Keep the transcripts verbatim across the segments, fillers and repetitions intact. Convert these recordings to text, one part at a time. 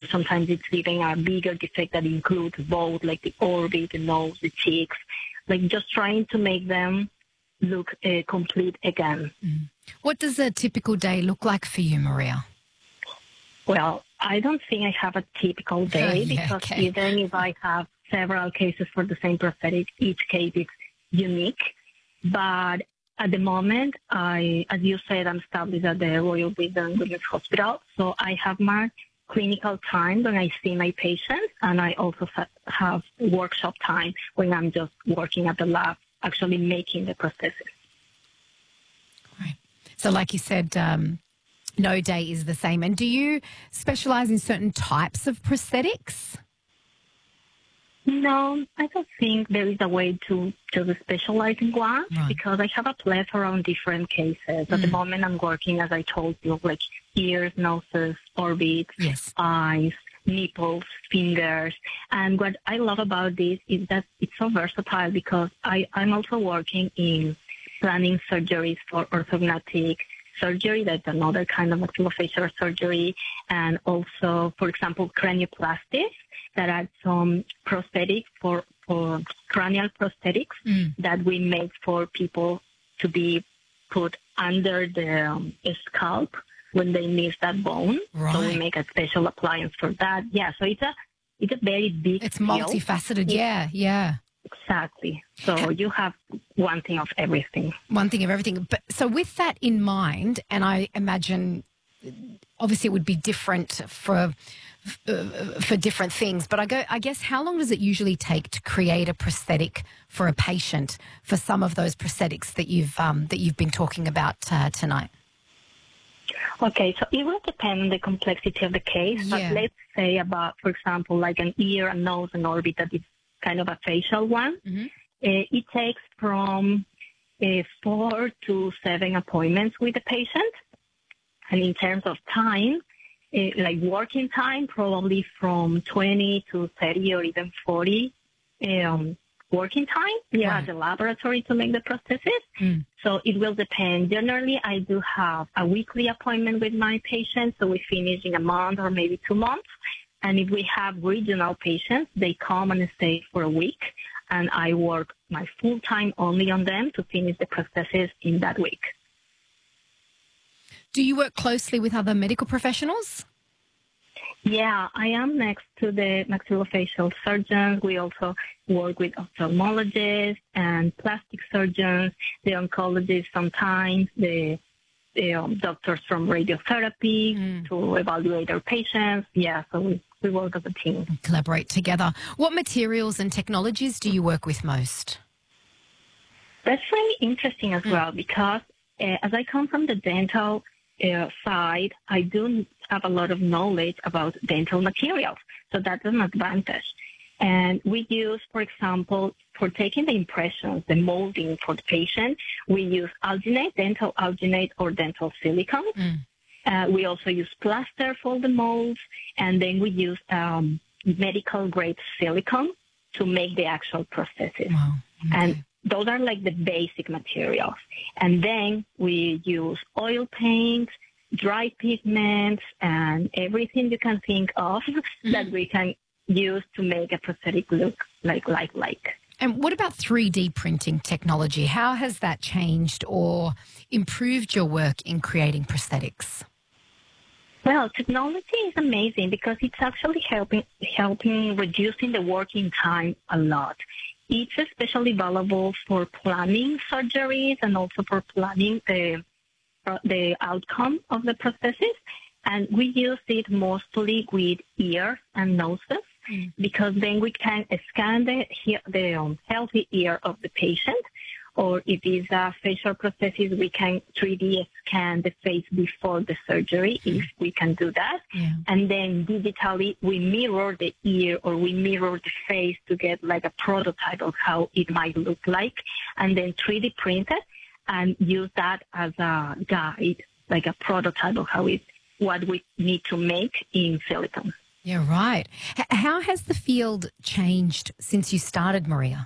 sometimes it's even a bigger defect that includes both, like the orbit, the nose, the cheeks, like just trying to make them look uh, complete again. Mm. What does a typical day look like for you, Maria? Well, I don't think I have a typical day yeah, because okay. even if I have several cases for the same prosthetic, each case is unique. But at the moment, I, as you said, I'm established at the Royal British and Women's Hospital, so I have my clinical time when I see my patients, and I also have workshop time when I'm just working at the lab, actually making the prosthesis. Right. So like you said, um, no day is the same. And do you specialise in certain types of prosthetics? No, I don't think there is a way to just specialize in one Right. because I have a plethora of different cases. Mm. At the moment, I'm working, as I told you, like ears, noses, orbits, yes. eyes, nipples, fingers. And what I love about this is that it's so versatile because I, I'm also working in planning surgeries for orthodontic surgery. That's another kind of maxillofacial surgery. And also, for example, cranioplasties. That are some prosthetics for, for cranial prosthetics mm. that we make for people to be put under the um, scalp when they miss that bone. Right. So we make a special appliance for that. Yeah, so it's a it's a very big It's field. multifaceted, yeah, yeah. Exactly. So you have one thing of everything. One thing of everything. But so with that in mind, and I imagine obviously it would be different for uh, for different things, but I go, I guess, how long does it usually take to create a prosthetic for a patient for some of those prosthetics that you've um, that you've been talking about uh, tonight? Okay, so it will depend on the complexity of the case, Yeah. but let's say about, for example, like an ear, a nose, an orbit that is kind of a facial one. Mm-hmm. Uh, it takes from uh, four to seven appointments with the patient. And in terms of time, uh, like working time, probably from twenty to thirty or even forty um, working time. Yeah, Right. at the laboratory to make the prosthesis. Mm. So it will depend. Generally, I do have a weekly appointment with my patients, so we finish in a month or maybe two months. And if we have regional patients, they come and stay for a week, and I work my full time only on them to finish the prosthesis in that week. Do you work closely with other medical professionals? Yeah, I am next to the maxillofacial surgeons. We also work with ophthalmologists and plastic surgeons, the oncologists sometimes, the, the um, doctors from radiotherapy mm. to evaluate our patients. Yeah, so we, we work as a team. Collaborate together. What materials and technologies do you work with most? That's really interesting as mm. well because uh, as I come from the dental uh, side, I do have a lot of knowledge about dental materials. So that's an advantage. And we use, for example, for taking the impressions, the molding for the patient, we use alginate, dental alginate or dental silicone. Mm. Uh, we also use plaster for the molds, and then we use um, medical-grade silicone to make the actual prosthesis. Wow. Okay. And those are like the basic materials. And then we use oil paint, dry pigments, and everything you can think of mm-hmm. that we can use to make a prosthetic look like like-like. And what about three D printing technology? How has that changed or improved your work in creating prosthetics? Well, technology is amazing because it's actually helping helping reducing the working time a lot. It's especially valuable for planning surgeries and also for planning the the outcome of the prosthesis. And we use it mostly with ears and noses mm. because then we can scan the, the um, healthy ear of the patient. Or if it's a facial prosthesis, we can three D scan the face before the surgery, mm. if we can do that. Yeah. And then digitally, we mirror the ear or we mirror the face to get like a prototype of how it might look like. And then three D print it and use that as a guide, like a prototype of how it, what we need to make in silicone. Yeah, right. H- how has the field changed since you started, Maria?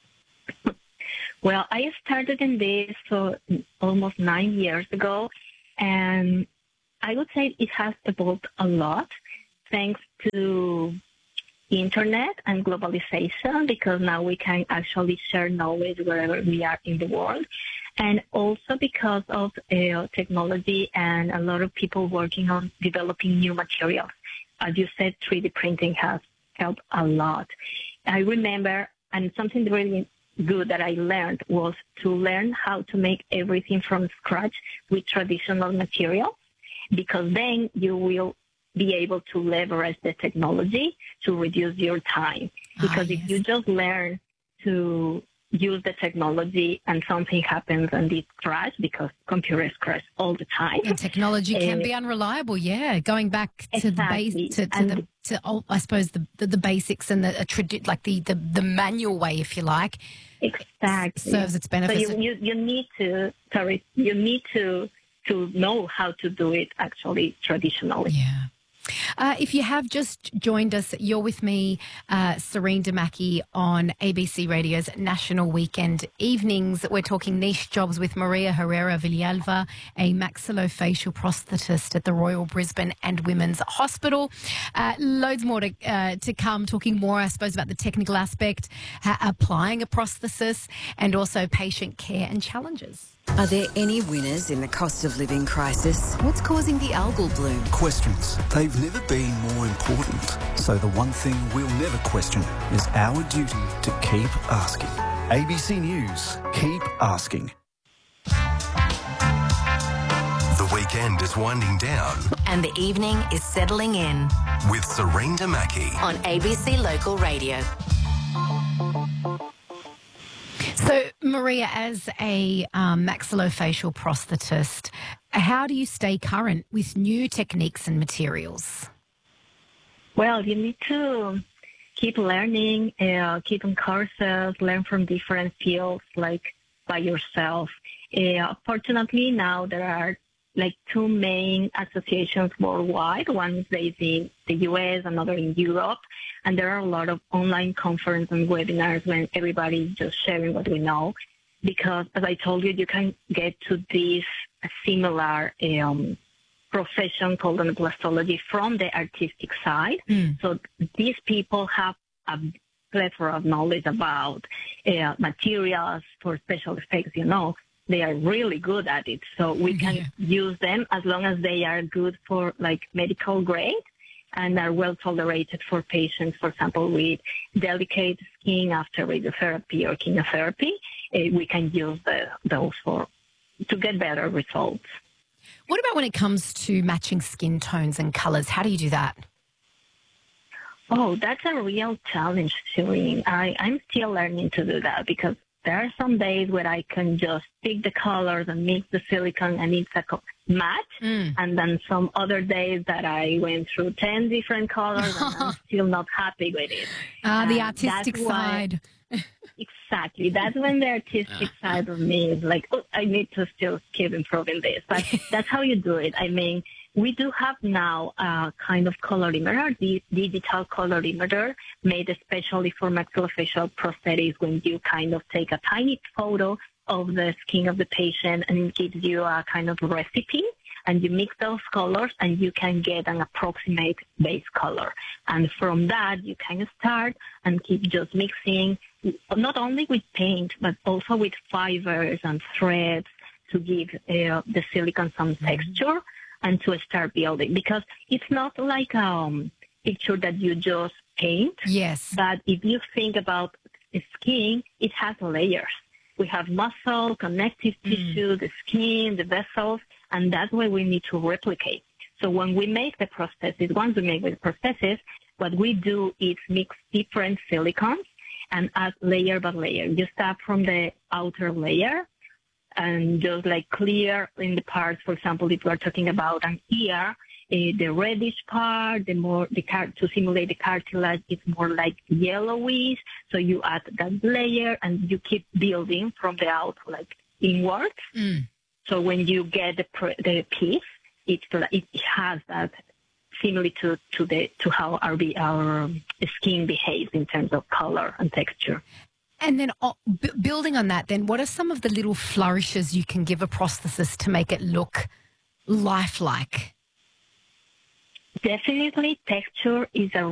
Well, I started in this so almost nine years ago, and I would say it has evolved a lot thanks to internet and globalization, because now we can actually share knowledge wherever we are in the world. And also because of uh, technology and a lot of people working on developing new materials. As you said, three D printing has helped a lot. I remember, and something really good that I learned was to learn how to make everything from scratch with traditional materials, because then you will be able to leverage the technology to reduce your time. Because ah, yes. if you just learn to use the technology and something happens and it crashes, because computers crash all the time. And technology can uh, be unreliable, yeah. Going back to exactly. the base, to, to the, to oh, I suppose the, the the basics and the a tradi- like the, the the manual way, if you like. Exactly. Serves its benefits. So you, you you need to sorry you need to to know how to do it actually traditionally. Yeah. Uh, if you have just joined us, you're with me, uh, Serene Damaki, on A B C Radio's National Weekend Evenings. We're talking niche jobs with Maria Herrera Villalva, a maxillofacial prosthetist at the Royal Brisbane and Women's Hospital. Uh, loads more to, uh, to come, talking more, I suppose, about the technical aspect, uh, applying a prosthesis, and also patient care and challenges. Are there any winners in the cost of living crisis? What's causing the algal bloom? Questions. They've never been more important. So the one thing we'll never question is our duty to keep asking. A B C News. Keep asking. The weekend is winding down. And the evening is settling in. With Serene Damaki. On A B C Local Radio. So, Maria, as a um, maxillofacial prosthetist, how do you stay current with new techniques and materials? Well, you need to keep learning, uh, keep on courses, learn from different fields, like by yourself. Uh, fortunately, now there are like two main associations worldwide. One is based in the U S, another in Europe. And there are a lot of online conferences and webinars when everybody is just sharing what we know. Because, as I told you, you can get to this similar um, profession called anaplastology from the artistic side. Mm. So these people have a plethora of knowledge about uh, materials for special effects, you know. They are really good at it. So we can yeah. use them as long as they are good for, like, medical grade and are well tolerated for patients, for example, with delicate skin after radiotherapy or chemotherapy. Uh, we can use the, those for to get better results. What about when it comes to matching skin tones and colours? How do you do that? Oh, that's a real challenge, Serene. I, I'm still learning to do that, because there are some days where I can just pick the colors and mix the silicone and it's a co- match. Mm. And then some other days that I went through ten different colors and I'm still not happy with it. Ah, uh, the artistic side. Why, exactly. That's when the artistic side of me is like, oh, I need to still keep improving this. But that's how you do it. I mean, we do have now a kind of colorimeter, the digital colorimeter, made especially for maxillofacial prosthetics, when you kind of take a tiny photo of the skin of the patient and it gives you a kind of recipe, and you mix those colors and you can get an approximate base color. And from that, you can start and keep just mixing, not only with paint, but also with fibers and threads to give uh, the silicone some mm-hmm. texture, and to start building, because it's not like a um, picture that you just paint. Yes. But if you think about skin, it has layers. We have muscle, connective mm. tissue, the skin, the vessels, and that's what we need to replicate. So when we make the prosthesis, once we make the prosthesis, what we do is mix different silicones and add layer by layer. You start from the outer layer, and just like clear in the parts. For example, if we are talking about an ear, uh, the reddish part, the more the car- to simulate the cartilage, it's more like yellowish. So you add that layer and you keep building from the out, like inwards. Mm. So when you get the pr- the piece, it's it has that similar to to the to how our our skin behaves in terms of color and texture. And then uh, b- building on that, then what are some of the little flourishes you can give a prosthesis to make it look lifelike? Definitely texture is a